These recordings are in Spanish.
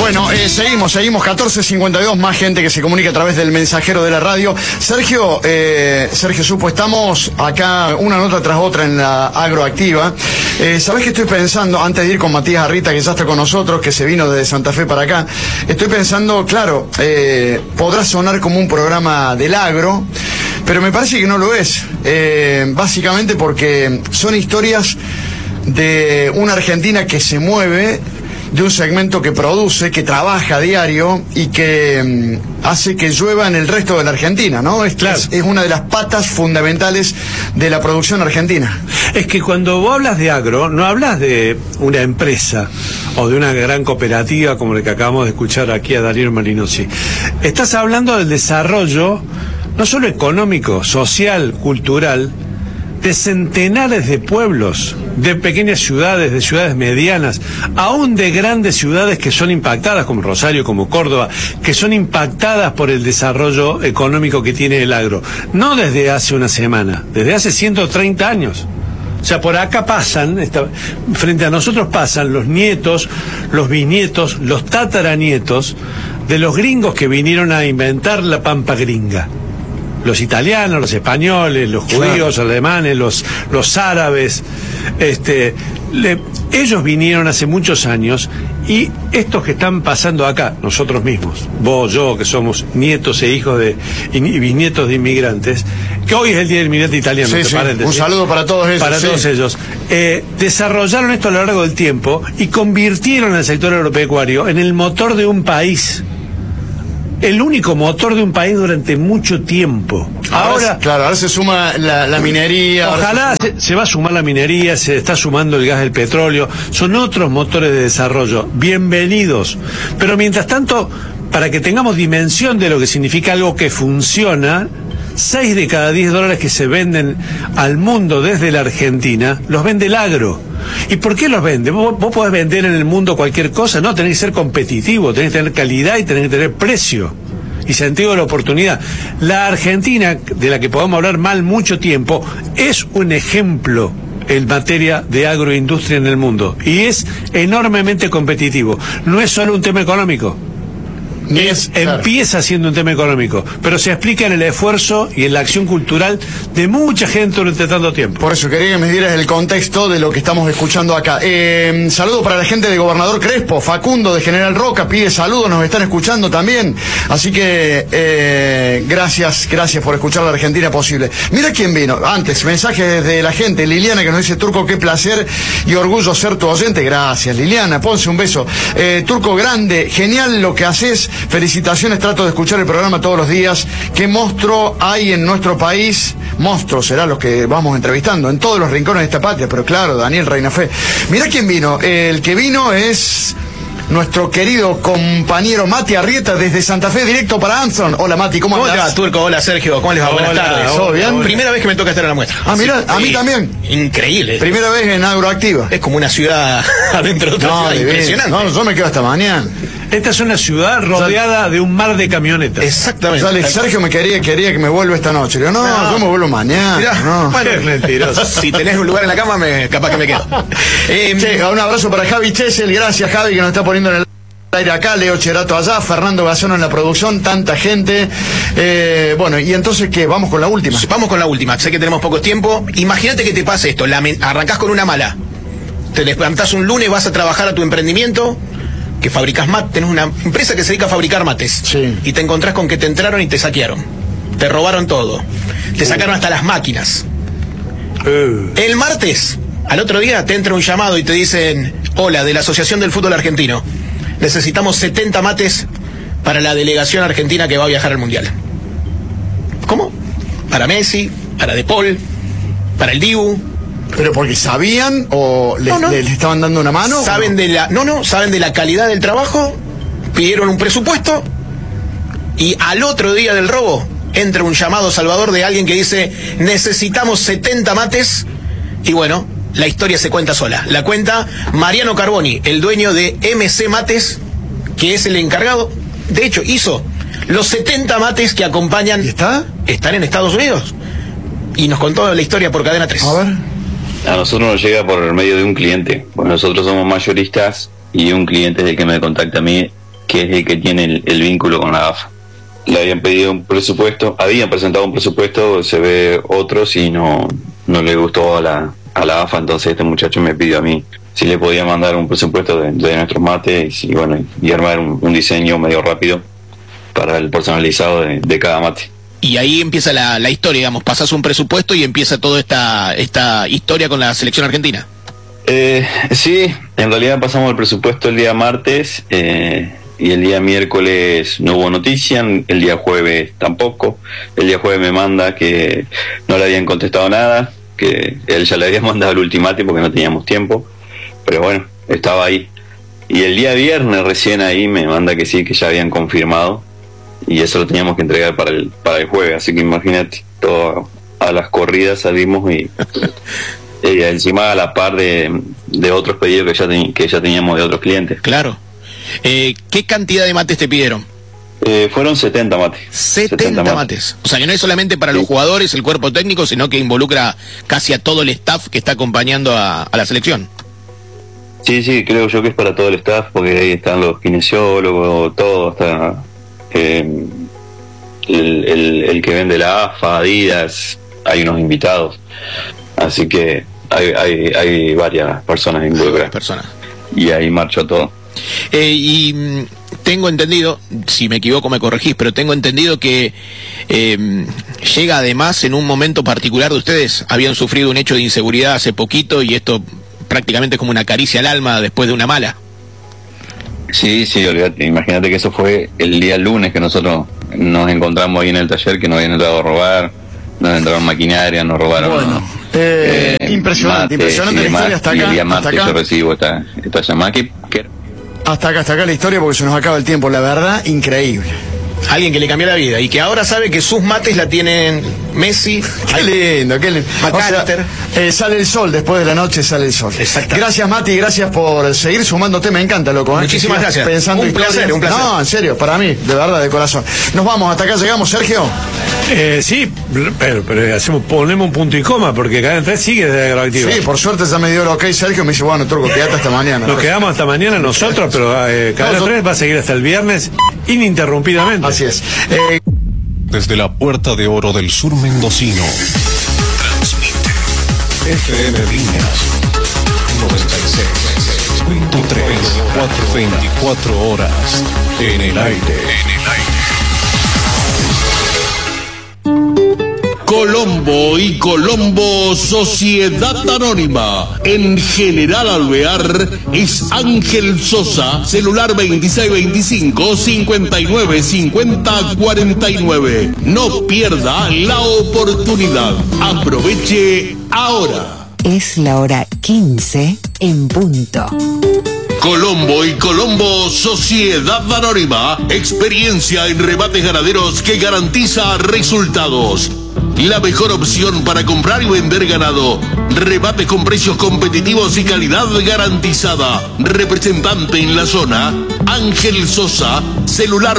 Bueno, seguimos, 14:52, más gente que se comunica a través del mensajero de la radio. Sergio Supo, estamos acá una nota tras otra en la Agroactiva. ¿Sabés qué estoy pensando? Antes de ir con Matías Arrita, que ya está con nosotros, que se vino desde Santa Fe para acá, estoy pensando, claro, podrá sonar como un programa del agro, pero me parece que no lo es, básicamente porque son historias de una Argentina que se mueve, de un segmento que produce, que trabaja a diario y que hace que llueva en el resto de la Argentina, ¿no? Claro. Es una de las patas fundamentales de la producción argentina. Es que cuando vos hablas de agro, no hablas de una empresa o de una gran cooperativa como la que acabamos de escuchar aquí a Darío Marinozzi. Estás hablando del desarrollo, no solo económico, social, cultural, de centenares de pueblos, de pequeñas ciudades, de ciudades medianas, aún de grandes ciudades que son impactadas, como Rosario, como Córdoba, que son impactadas por el desarrollo económico que tiene el agro. No desde hace una semana, desde hace 130 años. O sea, por acá pasan, frente a nosotros pasan los nietos, los bisnietos, los tataranietos de los gringos que vinieron a inventar la pampa gringa. Los italianos, los españoles, los judíos, claro, alemanes, los árabes, ellos vinieron hace muchos años, y estos que están pasando acá, nosotros mismos, vos, yo, que somos nietos e hijos y bisnietos de inmigrantes, que hoy es el Día del Inmigrante Italiano, sí, un saludo para todos ellos. Para todos ellos. Desarrollaron esto a lo largo del tiempo y convirtieron al sector agropecuario en el motor de un país. El único motor de un país durante mucho tiempo. Ahora se suma la minería. Ojalá se va a sumar la minería, se está sumando el gas del petróleo. Son otros motores de desarrollo. Bienvenidos. Pero mientras tanto, para que tengamos dimensión de lo que significa algo que funciona, 6 de cada 10 dólares que se venden al mundo desde la Argentina, los vende el agro. ¿Y por qué los vende? Vos podés vender en el mundo cualquier cosa, no, tenés que ser competitivo, tenés que tener calidad y tenés que tener precio y sentido de la oportunidad. La Argentina, de la que podemos hablar mal mucho tiempo, es un ejemplo en materia de agroindustria en el mundo y es enormemente competitivo. No es solo un tema económico. Empieza siendo un tema económico, pero se explica en el esfuerzo y en la acción cultural de mucha gente durante tanto tiempo. Por eso quería que me dieras el contexto de lo que estamos escuchando acá. Saludo para la gente de Gobernador Crespo, Facundo de General Roca pide saludos, nos están escuchando también, así que gracias por escuchar la Argentina posible. Mira quién vino, antes, mensajes de la gente, Liliana que nos dice: Turco, qué placer y orgullo ser tu oyente. Gracias Liliana, ponse un beso. Turco grande, genial lo que haces. Felicitaciones, trato de escuchar el programa todos los días. ¿Qué monstruo hay en nuestro país? Monstruos será los que vamos entrevistando en todos los rincones de esta patria, pero claro, Daniel Reinafé. Mirá quién vino. El que vino es nuestro querido compañero Mati Arrieta desde Santa Fe, directo para Anson. Hola Mati, ¿cómo andás? Hola Turco, hola Sergio, ¿cómo les va? Buenas tardes. ¿Todo bien? Primera vez que me toca estar en la muestra. Ah, mira, a mí también. Increíble. Primera vez en Agroactiva. Es como una ciudad adentro de otra ciudad, impresionante. No, yo me quedo hasta mañana. Esta es una ciudad rodeada de un mar de camionetas. Exactamente. Dale, Sergio me quería que me vuelva esta noche. Le digo, no, yo me vuelvo mañana. Mirá, no. bueno, es mentiroso. Si tenés un lugar en la cama, capaz que me quedo. Un abrazo para Javi Chesel. Gracias, Javi, que nos está poniendo en el aire acá. Leo Cherato allá, Fernando Gazono en la producción, tanta gente. Bueno, y entonces, ¿qué? ¿Vamos con la última? Vamos con la última. Sé que tenemos poco tiempo. Imagínate que te pase esto. Arrancás con una mala. Te levantás un lunes, vas a trabajar a tu emprendimiento, que fabricas mates, tenés una empresa que se dedica a fabricar mates. Sí. Y te encontrás con que te entraron y te saquearon. Te robaron todo. Te sacaron hasta las máquinas. El martes, al otro día, te entra un llamado y te dicen: hola, de la Asociación del Fútbol Argentino. Necesitamos 70 mates para la delegación argentina que va a viajar al Mundial. ¿Cómo? Para Messi, para De Paul, para el Dibu. ¿Pero porque sabían o les estaban dando una mano? Saben saben de la calidad del trabajo, pidieron un presupuesto y al otro día del robo entra un llamado salvador de alguien que dice: necesitamos 70 mates. Y bueno, la historia se cuenta sola. La cuenta Mariano Carboni, el dueño de MC Mates, que es el encargado. De hecho, hizo los 70 mates que acompañan. ¿Y está? Están en Estados Unidos. Y nos contó la historia por Cadena 3. A ver. A nosotros nos llega por medio de un cliente. Pues nosotros somos mayoristas y un cliente es el que me contacta a mí que es el que tiene el vínculo con la AFA. Le habían pedido un presupuesto, habían presentado un presupuesto, se ve otros y no le gustó a la AFA, entonces este muchacho me pidió a mí si le podía mandar un presupuesto de nuestros mates y armar un diseño medio rápido para el personalizado de cada mate. Y ahí empieza la historia, digamos, pasás un presupuesto y empieza toda esta historia con la selección argentina. Sí, en realidad pasamos el presupuesto el día martes y el día miércoles no hubo noticia, el día jueves tampoco. El día jueves me manda que no le habían contestado nada, que él ya le había mandado el ultimátum porque no teníamos tiempo, pero bueno, estaba ahí. Y el día viernes recién ahí me manda que sí, que ya habían confirmado y eso lo teníamos que entregar para el jueves, así que imagínate, todo a las corridas salimos y encima a la par de otros pedidos que ya teníamos de otros clientes. Claro. ¿Qué cantidad de mates te pidieron? Fueron 70 mates. 70 mates. O sea, que no es solamente para los jugadores, el cuerpo técnico, sino que involucra casi a todo el staff que está acompañando a la selección. Sí, creo yo que es para todo el staff, porque ahí están los kinesiólogos, todo, está el que vende la AFA, Adidas, hay unos invitados, así que hay varias personas involucradas. Y ahí marchó todo. Y tengo entendido, si me equivoco me corregís, pero tengo entendido que llega además en un momento particular de ustedes. Habían sufrido un hecho de inseguridad hace poquito y esto prácticamente es como una caricia al alma después de una mala. Sí, olvídate, imagínate que eso fue el día lunes que nosotros nos encontramos ahí en el taller, que nos habían entrado a robar, nos entraron maquinaria, nos robaron. Bueno, impresionante la historia hasta acá. Y el día martes yo recibo esta llamada que hasta acá la historia porque se nos acaba el tiempo, la verdad, increíble. Alguien que le cambió la vida y que ahora sabe que sus mates la tienen Messi. Qué lindo. McAllister. O sea, sale el sol, después de la noche sale el sol. Exacto. Gracias, Mati, gracias por seguir sumándote, me encanta, loco. Muchísimas gracias. Pensando un placer. No, en serio, para mí, de verdad, de corazón. Nos vamos, hasta acá llegamos, Sergio. Sí, pero ponemos un punto y coma, porque cada vez sigue desde Agroactiva. Sí, por suerte ya me dio el ok, Sergio, me dice, bueno, Turco, quédate hasta mañana. Nos quedamos hasta mañana nosotros, pero cada vez va a seguir hasta el viernes ininterrumpidamente. Así es. Desde la Puerta de Oro del Sur mendocino, transmite FM Viñas 96.3, 24 horas en el aire. Colombo y Colombo Sociedad Anónima. En General Alvear es Ángel Sosa, celular 2625-595049. No pierda la oportunidad. Aproveche ahora. Es la hora 15 en punto. Colombo y Colombo Sociedad Anónima. Experiencia en rebates ganaderos que garantiza resultados. La mejor opción para comprar y vender ganado. Rebates con precios competitivos y calidad garantizada. Representante en la zona, Ángel Sosa, celular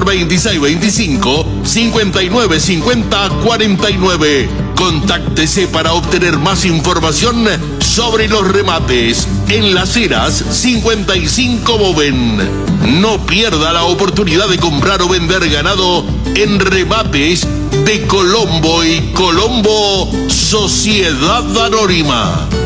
2625-595049. Contáctese para obtener más información sobre los remates. En Las Heras 55 Boven. No pierda la oportunidad de comprar o vender ganado en remates de Colombo y Colombo Sociedad Anónima.